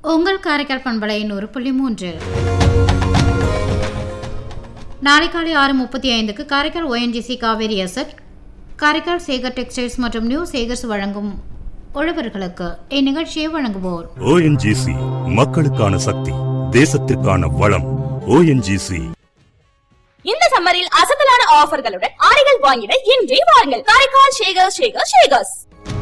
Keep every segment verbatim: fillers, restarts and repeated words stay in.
உங்கள் காரைக்கால் பண்பலை நூறு புள்ளி மூன்று. நாளை காலை ஆறு முப்பத்தி ஐந்துக்கு Karaikal ONGC Kaveri asset, Karaikal Sekar textiles மற்றும் நியூ சேகர்ஸ் வழங்கும் உழவர்களுக்கு இந்நிகழ்ச்சியை வழங்குவோர் ஓஎன்ஜிசி, மக்களுக்கான சக்தி, தேசத்திற்கான வளம். ஓஎன்ஜிசி. இந்த சம்மரில் அசத்தலான ஆஃபர்களுடன் ஆடைகள் வாங்கிட இன்றே வாருங்கள். காரைக்கால் சேகர் சேகர் சேகர்ஸ்.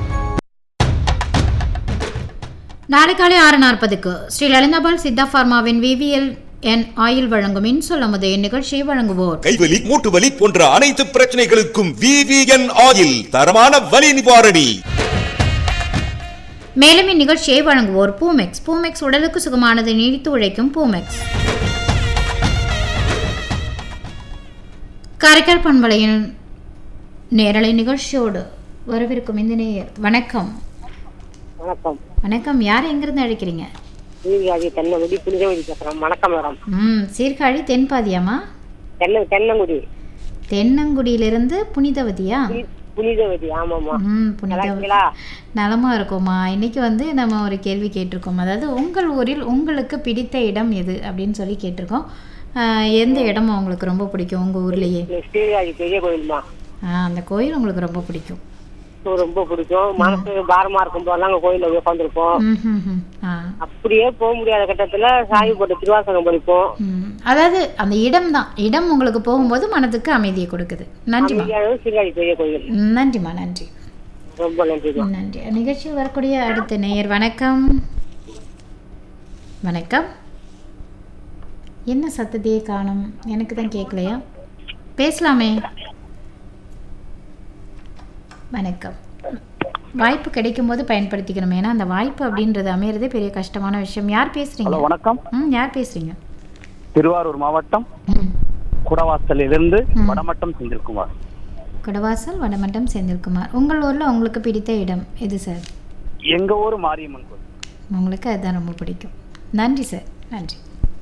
நாளை காலை ஆறு நாற்பதுக்கு ஸ்ரீ லலிதாபால் சித்தா பார்மாவின் விவிஎல் என் ஆயில் வழங்கும் இன்சொல்லமுது இந்நிகழ்ச்சியை வழங்குவோர் கைவலி, மூட்டு வலி போன்ற அனைத்து பிரச்சனைகளுக்கும் விவிஎன் ஆயில், தரமான வலி நிவாரணி. மேலும் இந்நிகழ்ச்சியை வழங்குவோர் பூமெக்ஸ். பூமெக்ஸ் உடலுக்கு சுகமானது, நீடித்து உழைக்கும் பூமெக்ஸ். காரைக்கால் பண்பலையின் நேரலை நிகழ்ச்சியோடு வரவிருக்கும் இந்த நேயர். வணக்கம். வணக்கம். வணக்கம். யார் எங்கிருந்து அழைக்கிறீங்க? சீர்காழி தென்னங்குடி புனிதவதி பேசுறேன். வணக்கம் மேடம். ம் சீர்காழி தென்பாதியாமா? தென்ன தென்னங்குடி தென்னங்குடியிலிருந்து புனிதவதியா? புனிதவதி. ஆமாம்மா. ம் புனிதவதி. நலமா இருக்கும்மா. இன்னைக்கு வந்து நம்ம ஒரு கேள்வி கேட்டிருக்கோம். அதாவது உங்கள் ஊரில் உங்களுக்கு பிடித்த இடம் எது அப்படின்னு சொல்லி கேட்டிருக்கோம். எந்த இடம் உங்களுக்கு ரொம்ப பிடிக்கும் உங்கள் ஊர்லேயே? சீர்காழி பெரிய கோயில்மா. ஆ அந்த கோயில் உங்களுக்கு ரொம்ப பிடிக்கும்? ரொம்ப பிடிக்கும். மனசு பாரமா இருக்கும் போதெல்லாம் அங்க கோயில உட்காந்துருப்போம். அப்படியே போக முடியாத கட்டத்துல சாமி போட்டு திருவாசகம் படிப்போம். அதாவது அந்த இடம் தான், இடம் உங்களுக்கு போகும்போது மனதுக்கு அமைதியை கொடுக்குது. நன்றிமா. சீர்காழி பெரிய கோயில். நன்றிமா. நன்றி. ரொம்ப நன்றி. நன்றி. நிகழ்ச்சியில் வரக்கூடிய அடுத்த நேயர். வணக்கம். வணக்கம். என்ன சத்தத்தையே காணும்? எனக்கு தான் கேட்கலையா? பேசலாமே. வணக்கம். வாய்ப்பு கிடைக்கும் போது பயன்படுத்திக்கணும். ஏன்னா அந்த வாய்ப்பு அப்படின்றது அமையறதே பெரிய கஷ்டமான விஷயம். யார் பேசுறீங்க? வணக்கம். ம் யார் பேசுறீங்க? திருவாரூர் மாவட்டம் குடவாசலிலிருந்து வடமட்டம் செந்தில்குமார். குடவாசல் வடமட்டம் செந்தில்குமார். உங்கள் ஊர்ல உங்களுக்கு பிடித்த இடம் எது சார்? எங்க ஊர் மாரியம்மன் கோயில். உங்களுக்கு அதுதான் ரொம்ப பிடிக்கும். நன்றி சார். நன்றி.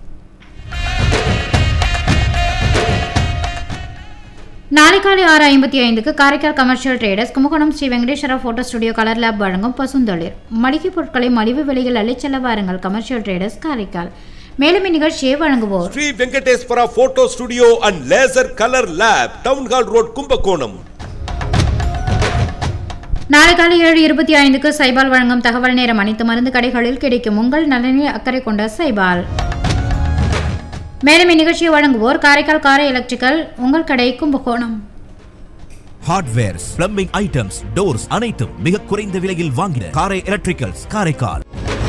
நாளை காலை ஆறு ஐம்பத்தி ஐந்துக்கு Karaikal commercial traders Kumbakonam Sri Venkateswara photo studio colour lab வழங்கும் பசுந்தளிர் மளிகை பொருட்களை மலிவு விலையில் அள்ளிச்செல்ல வாருங்கள். Commercial traders Karaikal. மேலும் இந்நிகழ்ச்சியை வழங்குவோர் Sri Venkateswara photo studio and laser colour lab, town hall road, Kumbakonam. நாளை காலை ஏழு இருபத்தி ஐந்துக்கு சைபால் வழங்கும் தகவல் நேரம். அனைத்து மருந்து கடைகளில் கிடைக்கும். உங்கள் நலனில் அக்கறை கொண்ட சைபால். மேலும் இந்நிகழ்ச்சியை வழங்குவோர் காரைக்கால் காரை எலக்ட்ரிக்கல், உங்கள் கடை, Kumbakonam. Hardwares, plumbing items, doors அனைத்தும் மிக குறைந்த விலையில் வாங்கின காரை எலக்ட்ரிக்கல்ஸ், காரைக்கால்.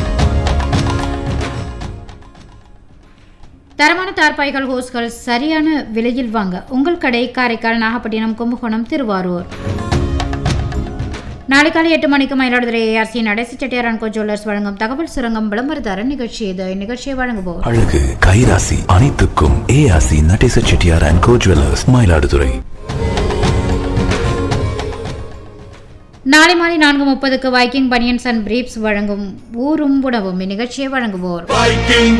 தரமான தார்பாய்கள், ஹோஸ்கள் சரியான விலையில் வாங்க உங்கள் கடை காரைக்கால், நாகப்பட்டினம், கும்பகோணம், திருவாரூர். நாளை காலை எட்டு மணிக்கு Mayiladuthurai ARC நடேசி Chettiar and go jewellers வழங்கும் தகவல் சுரங்கம் விளம்பரதார நிகழ்ச்சி. இது இந்நிகழ்ச்சியை வழங்குவோர் அழகு கைராசி அனைத்துக்கும் ARC நடேசி Chettiar and go jewellers, Mayiladuthurai. நாளை மாலை நான்கு முப்பதுக்கு வைக்கிங் பனியன்ஸ் அண்ட் பிரீப்ஸ் வழங்கும் ஊரும் உணவும் இந்நிகழ்ச்சியை வழங்குவோர் வைக்கிங்